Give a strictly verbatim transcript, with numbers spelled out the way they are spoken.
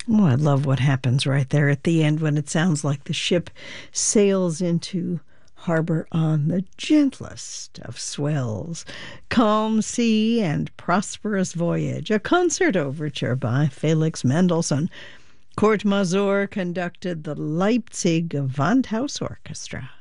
Oh, I love what happens right there at the end when it sounds like the ship sails into harbor on the gentlest of swells. Calm sea and prosperous voyage. A concert overture by Felix Mendelssohn. Kurt Masur conducted the Leipzig Gewandhaus Orchestra.